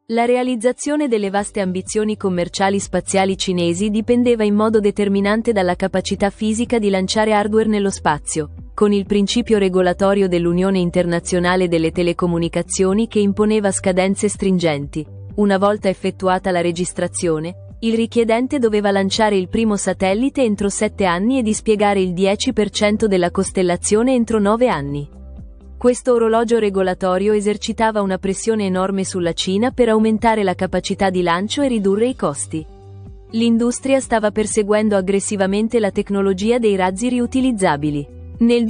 La realizzazione delle vaste ambizioni commerciali spaziali cinesi dipendeva in modo determinante dalla capacità fisica di lanciare hardware nello spazio, con il principio regolatorio dell'Unione Internazionale delle Telecomunicazioni che imponeva scadenze stringenti. Una volta effettuata la registrazione, il richiedente doveva lanciare il primo satellite entro 7 anni e dispiegare il 10% della costellazione entro 9 anni. Questo orologio regolatorio esercitava una pressione enorme sulla Cina per aumentare la capacità di lancio e ridurre i costi. L'industria stava perseguendo aggressivamente la tecnologia dei razzi riutilizzabili. Nel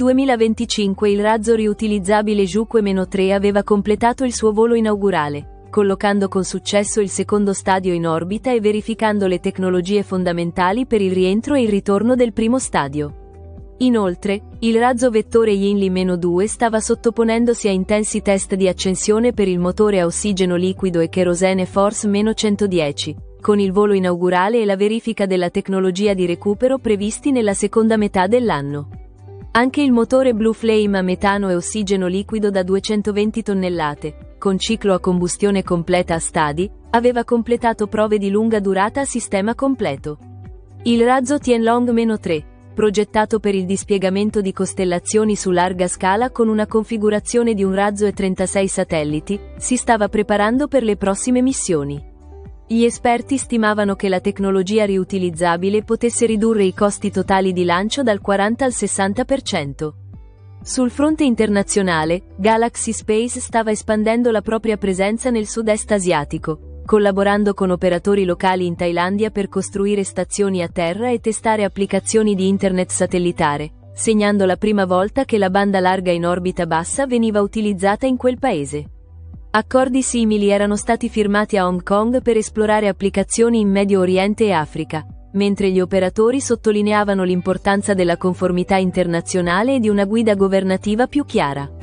2025 il razzo riutilizzabile Zhukue-3 aveva completato il suo volo inaugurale, collocando con successo il secondo stadio in orbita e verificando le tecnologie fondamentali per il rientro e il ritorno del primo stadio. Inoltre, il razzo vettore Yinli-2 stava sottoponendosi a intensi test di accensione per il motore a ossigeno liquido e kerosene Force-110, con il volo inaugurale e la verifica della tecnologia di recupero previsti nella seconda metà dell'anno. Anche il motore Blue Flame a metano e ossigeno liquido da 220 tonnellate, con ciclo a combustione completa a stadi, aveva completato prove di lunga durata a sistema completo. Il razzo Tianlong-3, progettato per il dispiegamento di costellazioni su larga scala con una configurazione di un razzo e 36 satelliti, si stava preparando per le prossime missioni. Gli esperti stimavano che la tecnologia riutilizzabile potesse ridurre i costi totali di lancio dal 40 al 60%. Sul fronte internazionale, Galaxy Space stava espandendo la propria presenza nel sud-est asiatico, collaborando con operatori locali in Thailandia per costruire stazioni a terra e testare applicazioni di internet satellitare, segnando la prima volta che la banda larga in orbita bassa veniva utilizzata in quel paese. Accordi simili erano stati firmati a Hong Kong per esplorare applicazioni in Medio Oriente e Africa, mentre gli operatori sottolineavano l'importanza della conformità internazionale e di una guida governativa più chiara.